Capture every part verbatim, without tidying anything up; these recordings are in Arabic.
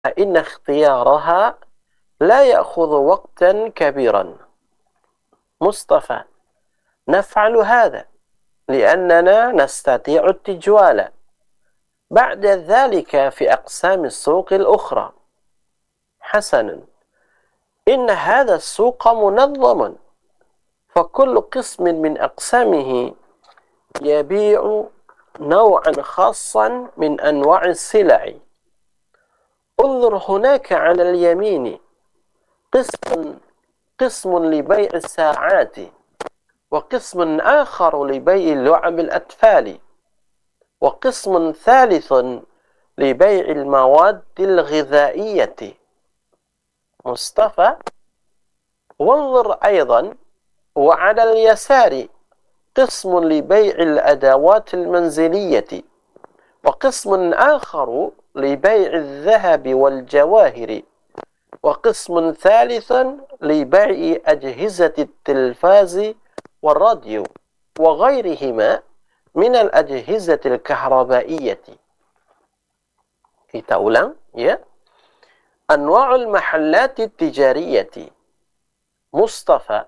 فإن اختيارها لا يأخذ وقتا كبيرا. مصطفى: نفعل هذا لأننا نستطيع التجوال بعد ذلك في أقسام السوق الأخرى. حسن: إن هذا السوق منظم، فكل قسم من أقسامه يبيع نوعا خاصا من أنواع السلع. انظر هناك على اليمين قسم قسم لبيع الساعات، وقسم آخر لبيع لعب الأطفال، وقسم ثالث لبيع المواد الغذائية. مصطفى: وانظر أيضا وعلى اليسار قسم لبيع الأدوات المنزلية، وقسم آخر لبيع الذهب والجواهر، وقسم ثالث لبيع أجهزة التلفاز والراديو وغيرهما من الأجهزة الكهربائية. Kita ulang ya. أنواع المحلات التجارية. مصطفى: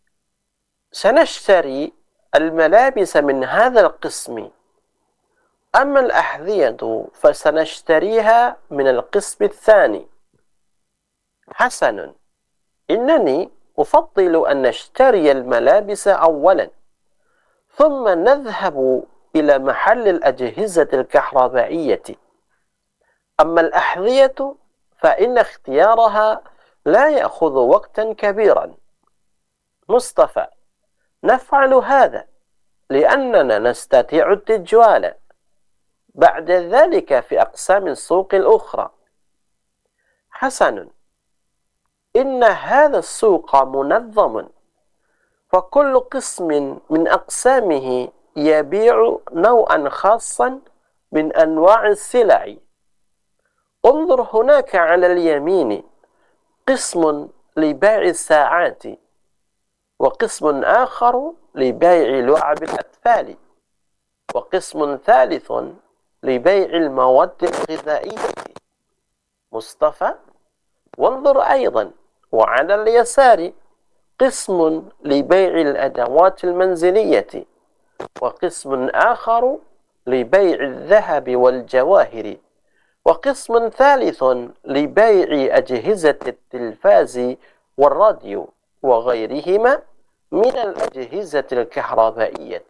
سنشتري الملابس من هذا القسم، أما الأحذية فسنشتريها من القسم الثاني. حسن: إنني أفضل أن نشتري الملابس أولا، ثم نذهب إلى محل الأجهزة الكهربائية. أما الأحذية فإن اختيارها لا يأخذ وقتا كبيرا. مصطفى: نفعل هذا لأننا نستطيع التجوال بعد ذلك في أقسام السوق الأخرى. حسن: إن هذا السوق منظم، فكل قسم من أقسامه يبيع نوعا خاصا من أنواع السلع. انظر هناك على اليمين قسم لبيع الساعات، وقسم آخر لبيع لعب الأطفال، وقسم ثالث لبيع المواد الغذائية. مصطفى: وانظر أيضا وعلى اليسار قسم لبيع الأدوات المنزلية، وقسم آخر لبيع الذهب والجواهر، وقسم ثالث لبيع أجهزة التلفاز والراديو وغيرهما من الأجهزة الكهربائية.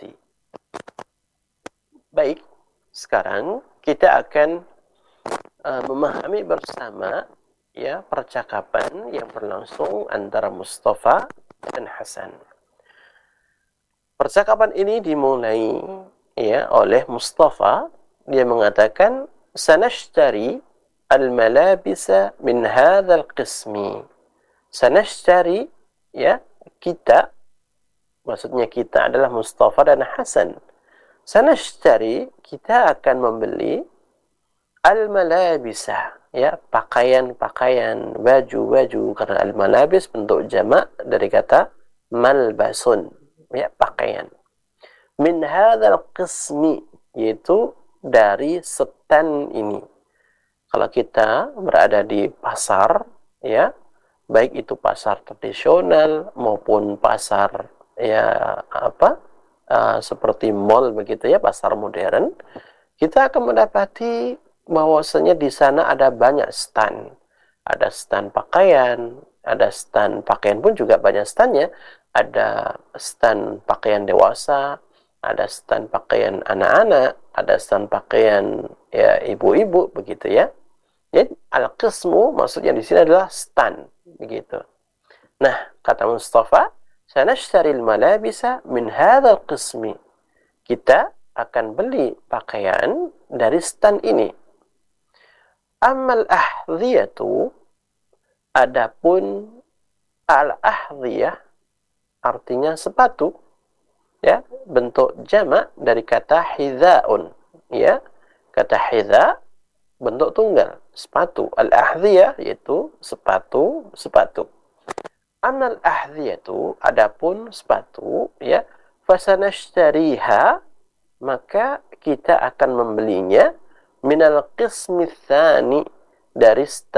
Baik, sekarang kita akan uh, memahami bersama ya percakapan yang berlangsung antara Mustafa dan Hasan. Percakapan ini dimulai ya oleh Mustafa. Dia mengatakan, sanashtari al-malabisa min hadzal qismi. Sanashtari ya kita, maksudnya kita adalah Mustafa dan Hasan. Sanashtari, kita akan membeli al-malabisa ya pakaian-pakaian, baju-baju, karena al-malabis bentuk jamak dari kata malbasun ya pakaian. Min hadzal qismi, yaitu dari setan ini. Kalau kita berada di pasar ya, baik itu pasar tradisional maupun pasar ya apa uh, seperti mall begitu ya, pasar modern, kita akan mendapati bahwasanya di sana ada banyak stand. Ada stand pakaian, ada stand pakaian pun juga banyak standnya. Ada stand pakaian dewasa, ada stand pakaian anak-anak, ada stand pakaian ya ibu-ibu begitu ya. Jadi al-qismu maksudnya di sini adalah stand begitu. Nah, kata Mustafa, sanashtari al-malabisa min hadzal qismi. Kita akan beli pakaian dari stand ini. Amal ahdhiyatu, adapun al-ahdhiyah artinya sepatu ya, bentuk jamak dari kata hidzaun ya. Kata hidza bentuk tunggal, sepatu. Al-ahdhiyah yaitu sepatu, sepatu. Amal ahdhiyatu, adapun sepatu ya, fasanashtariha, maka kita akan membelinya minal qismi tsani, dari